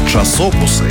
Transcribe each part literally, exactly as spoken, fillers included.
Часопусы.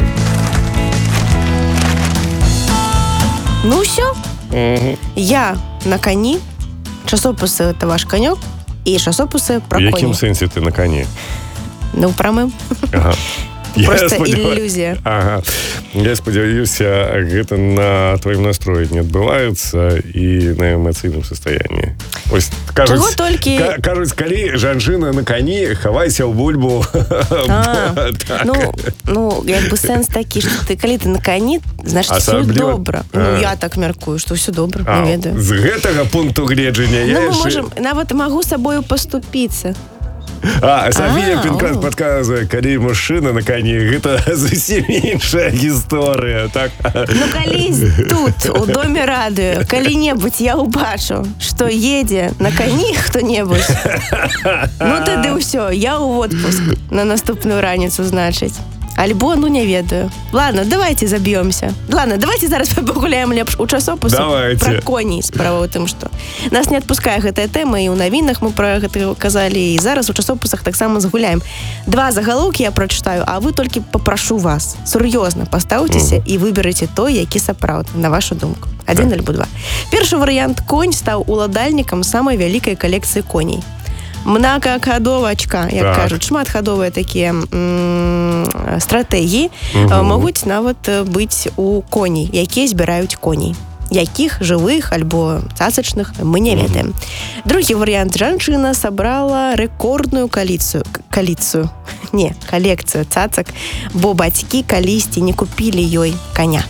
Ну все. Угу. Я на коні. Часопусы – это ваш конек. І часопусы про коні. В якім сенсі ти на коні? Ну, прамым. Ага. Просто иллюзия. Ага. Я спадзяюся, гэта на твоем настроі не адбываецца і на эмоцыйным состоянии. Ось, кажуць, Чего толькі... К- кажуць, калі жанчына на коні, хавайся ў бульбу. А, ну, ну, як бы сэнс такі, што ты, калі ты на коні, значит, все добра. Ну, я так мяркую, што все добра, не ведаю. З гэтага пункту гледжання я Ну, мы яшчэ... можем, нават магу сабою паступіцца. А, Софія Пінкрат падказує, калі мужчына на коні, гэта зусім іншая гісторыя, так? Ну, калісь тут, у доме радыё, калі-небудзь я ўбачу, што едзе на коні хто-небудзь, ну, тады ўсё, я ў отпуск на наступную раніцу, значыць. Альбо, ну, не ведаю. Ладно, давайте заб'ёмся. Ладно, давайте зараз пагуляем лепш у часопусу про коней. Справа ў тым, што нас не адпускае гэтая тэма, і ў навінах мы про гэта казалі, і зараз у часопусах таксама згуляем. Два загалоўкі я прачытаю, а вы толькі папрашу вас, сур'ёзна пастаўцеся і выберыце той, які сапраўдны, на вашу думку. Адзін альбо два. Першы варыянт. Конь стаў уладальнікам самай вялікай калекцыі коней. Многохадовачка, як так. кажуць, шматхадовыя такія м- стратэгіі угу. могуць нават быць у коней, якія збіраюць коней. Якіх жывых альбо цацачных мы не ведаем. Угу. Другі варыянт. Жанчына сабрала рэкордную каліцыю. Каліцыю. Не, калекцыю цацак, бо бацькі калісьці не купілі ёй коня.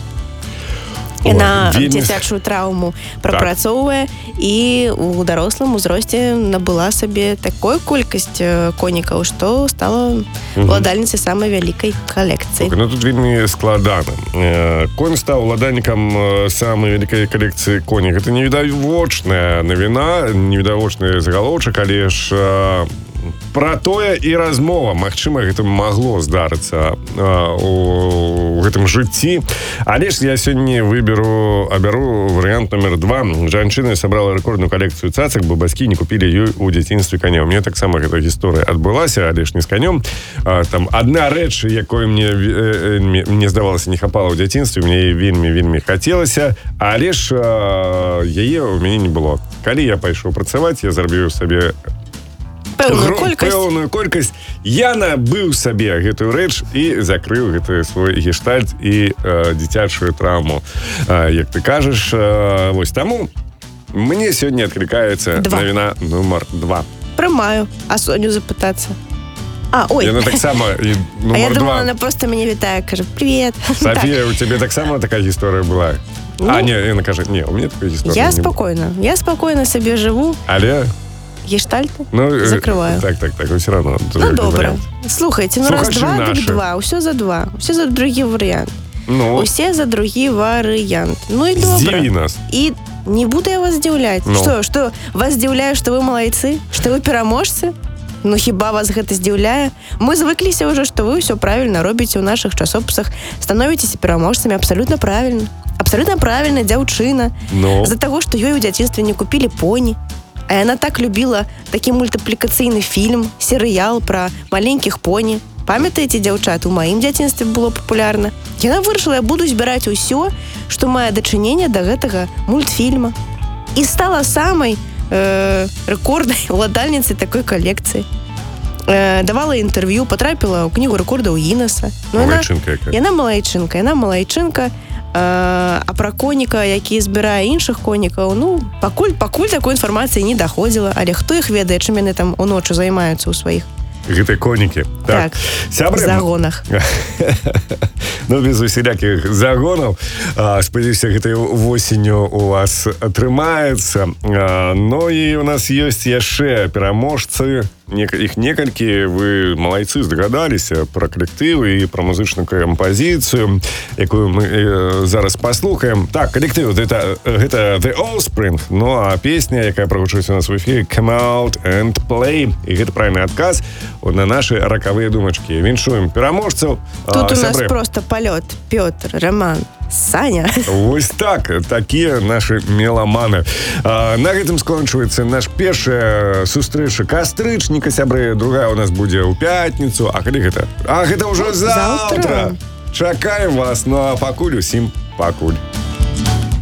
Яна дзіцячую траўму прапрацоўвае і ў дарослым узросце набыла сабе такую колькасць конікаў, што стала уладальніцай самай вялікай калекцыі. Ну тут вельмі складана. Конь стаў уладальнікам самай вялікай калекцыі коней. Гэта невідавочная навіна, невідавочны загалоўчык, але ж пра тое і размова. Магчыма, гэта магло здарыцца у гэтым жыцці. Але ж я сёння выберу, абяру варыянт номер два. Жанчына сабрала рэкордную калекцыю цацак, бо бацькі не купілі ёй у дзяцінстве каня. У мяне таксама гэта гісторыя адбылася, але ж не з канём. Там адна рэч, якой мне, мне здавалася, не хапала ў дзяцінстве, мне вельмі-вельмі хацелася, але ж яе ў мяне не было. Калі я пайшоў працаваць, я зарабіў сабе пэўную колькасць. Пэўную колькасць. Я набыў сабе гэтую рэч і закрыў гэты свой гештальт і э, дзіцячую траўму. Э, як ты кажаш, э, вось таму мне сёння адклікаецца навіна нумар два. Прымаю. А Соню запытацца? А, ой. Яна таксама і нумар два. А я думала, она просто мяне вітае, кажа, привет. Софія, так. У тебе таксама такая гісторыя была? Ну, а, не, яна кажа, не, у меня такая гісторыя. Я спокойна. Я спокойна сабе жыву. Але... Гештальты ну, закрываю. Так, так, так, все равно. Ну, добре. Слухайте, ну раз два, так два. Усё за два. Усё за другі варыянт. Ну. Усе за другі варыянт. Ну і добре. Здзіві нас. І не буду я вас здзіўляць. Ну. Што, што, вас здзіўляе, што вы малайцы? Што вы пераможцы? Ну, хіба вас гэта здзіўляе? Мы звыкліся ўжо, што вы ўсё правільна робіце ў нашых часопісах. Становіцеся пераможцамі абсалютна правільна. Абсалютна правільна дзяўчына. Ну. З-за таго, што ёй у дзяцінстве не купілі поні. А яна так любіла такі мультыплікацыйны фільм, серыял пра маленькіх поні. Памятаеце, дзяўчаты, у маім дзяцінстве было папулярна. Яна вырашыла, я буду збіраць усё, што мае дачыненне да гэтага мультфільма. І стала самай э, рэкорднай уладальніцай такой калекцыі. Э, давала інтэрв'ю, патрапіла ў кнігу рэкордаў Гіннеса. Ну, малайчынка яка. Яна малайчынка, яна малайчынка. А пра коніка, які збірае іншых конікаў, ну, пакуль, пакуль такой інфармацыі не даходзіла, але хто іх ведае, чым яны там уночы займаюцца ў сваіх гэтай конікі. Так, Сябры... загонах. Ну, без усялякіх загонаў. Спадзяюся, гэтай восенню у вас атрымаецца. Ну, і у нас ёсць яшчэ пераможцы. Іх некалькі, вы малайцы здагадаліся пра калектывы і пра музычную кампазіцыю, якую мы э, зараз паслухаем. Так, калектыў, гэта, гэта The Offspring, ну а песня, якая прагучыць у нас в эфіры, Come Out and Play. І гэта правільны адказ на нашы ракавыя думачкі. Віншуем пераможцаў. Тут а, у нас сябры. Просто палёт. Пётр, Роман, Саня. Вось так, такія нашы меламаны. А, на гэтым скончваецца наш першая сустрэча кастрычніка, сябры. Другая у нас будзе ў пятніцу. А калі гэта? А гэта ўжо заўтра. Заўтра. Чакаем вас. Ну а пакуль усім пакуль.